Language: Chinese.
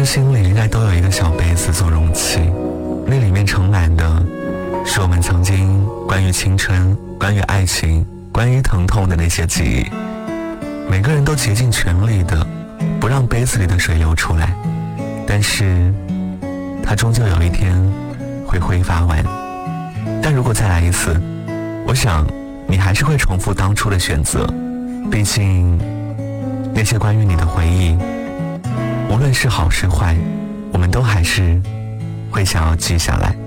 心里应该都有一个小杯子做容器，那里面盛满的是我们曾经关于青春、关于爱情、关于疼痛的那些记忆。每个人都竭尽全力的不让杯子里的水流出来，但是它终究有一天会挥发完。但如果再来一次，我想你还是会重复当初的选择，毕竟那些关于你的回忆，无论是好是坏，我们都还是会想要记下来。